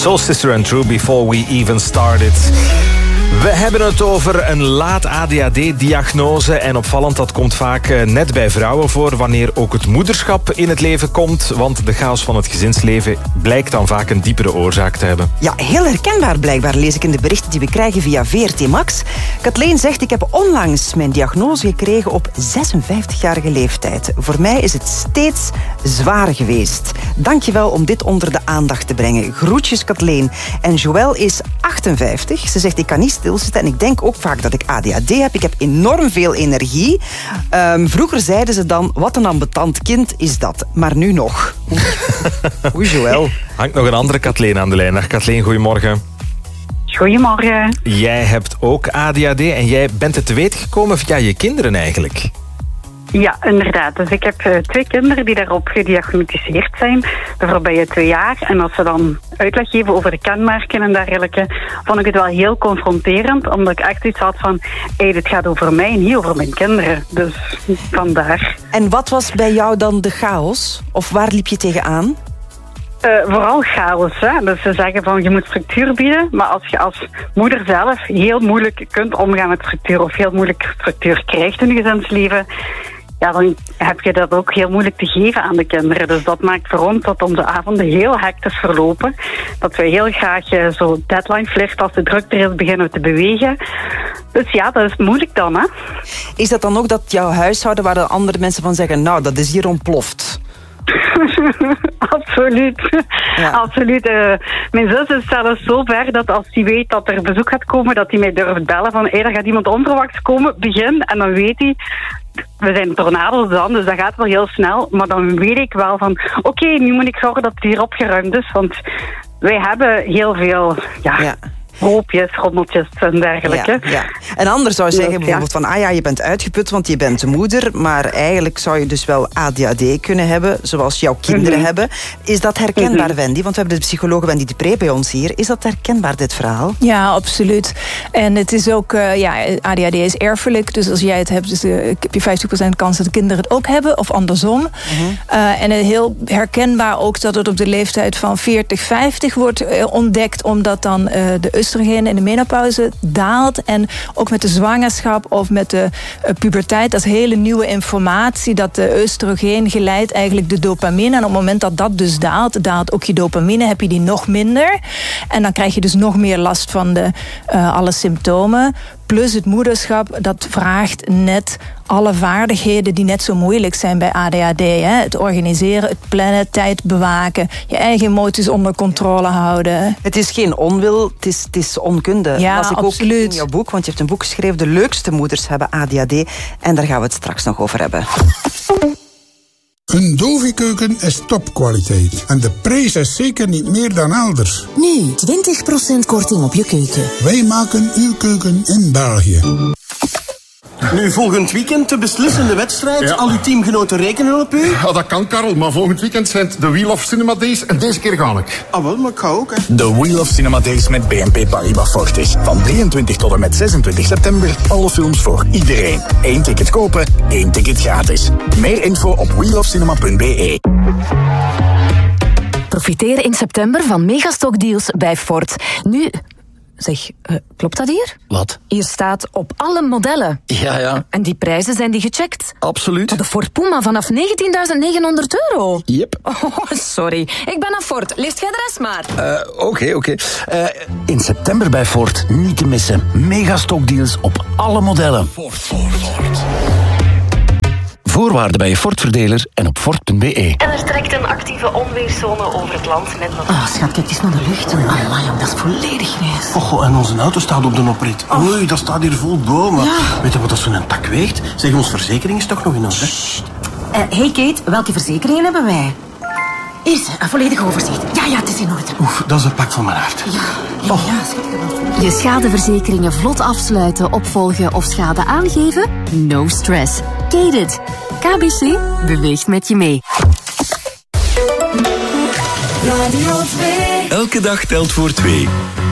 Soul Sister and True, Before We Even Started. We hebben het over een laat ADHD-diagnose. En opvallend, dat komt vaak net bij vrouwen voor... wanneer ook het moederschap in het leven komt. Want de chaos van het gezinsleven blijkt dan vaak een diepere oorzaak te hebben. Ja, heel herkenbaar blijkbaar, lees ik in de berichten die we krijgen via VRT Max. Kathleen zegt, ik heb onlangs mijn diagnose gekregen op 56-jarige leeftijd. Voor mij is het steeds zwaar geweest. Dankjewel om dit onder de aandacht te brengen. Groetjes, Kathleen. En Joël is 58. Ze zegt, ik kan niet stilzitten en ik denk ook vaak dat ik ADHD heb. Ik heb enorm veel energie. Vroeger zeiden ze dan, wat een ambetant kind is dat. Maar nu nog. Oei, Joël. Hangt nog een andere Kathleen aan de lijn. Dag Kathleen, goedemorgen. Goedemorgen. Jij hebt ook ADHD en jij bent het te weten gekomen via je kinderen eigenlijk. Ja, inderdaad. Dus ik heb 2 kinderen die daarop gediagnosticeerd zijn de voorbije 2 jaar. En als ze dan uitleg geven over de kenmerken en dergelijke, vond ik het wel heel confronterend, omdat ik echt iets had van, dit gaat over mij en niet over mijn kinderen. Dus vandaar. En wat was bij jou dan de chaos? Of waar liep je tegenaan? Vooral chaos. Hè? Dus ze zeggen van, je moet structuur bieden, maar als je als moeder zelf heel moeilijk kunt omgaan met structuur of heel moeilijk structuur krijgt in je gezinsleven, ja, dan heb je dat ook heel moeilijk te geven aan de kinderen. Dus dat maakt voor ons dat onze avonden heel hectisch verlopen. Dat we heel graag zo deadline flirt als de drukte is beginnen te bewegen. Dus ja, dat is moeilijk dan. Hè? Is dat dan ook dat jouw huishouden waar de andere mensen van zeggen, nou, dat is hier ontploft? Absoluut. Ja. Absoluut. Mijn zus is zelfs zo ver dat als hij weet dat er bezoek gaat komen, dat hij mij durft bellen van, er gaat iemand onverwachts komen, begin. En dan weet hij, we zijn tornado's dan, dus dat gaat wel heel snel. Maar dan weet ik wel van, oké, nu moet ik zorgen dat het hier opgeruimd is, want wij hebben heel veel, ja. Hoopjes, rommeltjes en dergelijke. Ja. En anders zou je zeggen bijvoorbeeld van, je bent uitgeput, want je bent de moeder, maar eigenlijk zou je dus wel ADHD kunnen hebben, zoals jouw kinderen hebben. Is dat herkenbaar, Wendy? Want we hebben de psycholoog Wendy de Pre bij ons hier. Is dat herkenbaar, dit verhaal? Ja, absoluut. En het is ook, ADHD is erfelijk, dus als jij het hebt, dus, heb je 50% kans dat de kinderen het ook hebben, of andersom. En heel herkenbaar ook dat het op de leeftijd van 40, 50 wordt ontdekt, omdat dan de oestrogeen in de menopauze daalt. En ook met de zwangerschap of met de puberteit, dat is hele nieuwe informatie, dat de oestrogeen geleidt eigenlijk de dopamine. En op het moment dat dat dus daalt ook je dopamine, heb je die nog minder. En dan krijg je dus nog meer last van alle symptomen. Plus het moederschap, dat vraagt net alle vaardigheden die net zo moeilijk zijn bij ADHD. Hè? Het organiseren, het plannen, tijd bewaken, je eigen emoties onder controle houden. Het is geen onwil, het is onkunde. Ja, las ik absoluut. Ook in jouw boek, want je hebt een boek geschreven, De leukste moeders hebben ADHD. En daar gaan we het straks nog over hebben. Een Dovi-keuken is topkwaliteit. En de prijs is zeker niet meer dan elders. Nu 20% korting op je keuken. Wij maken uw keuken in België. Nu, volgend weekend de beslissende wedstrijd. Ja. Al uw teamgenoten rekenen op u. Ja, dat kan, Karel. Maar volgend weekend zijn het de Wheel of Cinema Days. En deze keer ga ik. Ah, wel, maar ik ga ook, hè. De Wheel of Cinema Days met BNP Paribas Fortis. Van 23 tot en met 26 september. Alle films voor iedereen. 1 ticket kopen, 1 ticket gratis. Meer info op wheelofcinema.be. Profiteer in september van megastockdeals bij Ford. Nu... Zeg, klopt dat hier? Wat? Hier staat op alle modellen. Ja. En die prijzen, zijn die gecheckt? Absoluut. De Ford Puma vanaf €19.900. Yep. Oh, sorry. Ik ben aan Ford. Leest jij de rest maar. Oké. In september bij Ford niet te missen. Megastockdeals op alle modellen. Ford. Voorwaarden bij je Ford-verdeler en op Ford.be. En er trekt een actieve onweerszone over het land met nog... Schat, kijk eens naar de lucht. Amai, dat is volledig grijs. Oh, en onze auto staat op de oprit. Oei, dat staat hier vol bomen. Ja. Weet je wat dat zo'n tak weegt? Zeg, onze verzekering is toch nog in orde? Hey Kate, welke verzekeringen hebben wij? Hier is een volledig overzicht. Ja, het is in orde. Oef, dat is een pak van mijn hart. Ja, schat. Je schadeverzekeringen vlot afsluiten, opvolgen of schade aangeven? No stress. Kate it. KBC beweegt met je mee. Radio 2. Elke dag telt voor 2.